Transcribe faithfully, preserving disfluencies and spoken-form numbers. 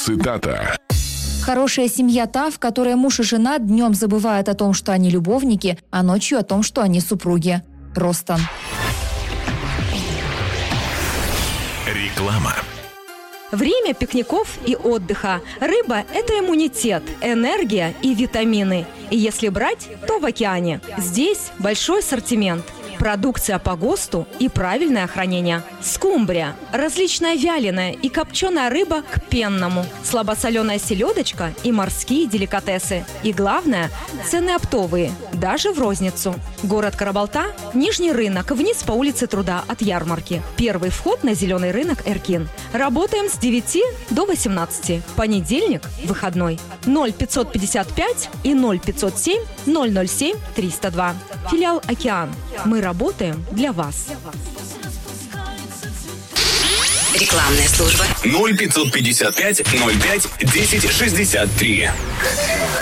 Цитата. Хорошая семья та, в которой муж и жена днем забывают о том, что они любовники, а ночью о том, что они супруги. Ростон. Реклама. Время пикников и отдыха. Рыба – это иммунитет, энергия и витамины. И если брать, то в океане. Здесь большой ассортимент. Продукция по ГОСТу и правильное хранение. Скумбрия, различная вяленая и копченая рыба к пенному, слабосоленая селедочка и морские деликатесы. И главное – цены оптовые, даже в розницу. Город Карабалта, Нижний рынок, вниз по улице Труда от ярмарки. Первый вход на зеленый рынок Эркин. Работаем с девяти до восемнадцати. Понедельник – выходной. ноль пятьсот пятьдесят пять и ноль пятьсот семь ноль ноль семь триста два. Филиал «Океан». Мы работаем для вас. Рекламная служба. ноль пятьсот пятьдесят пять ноль пять десять шестьдесят три.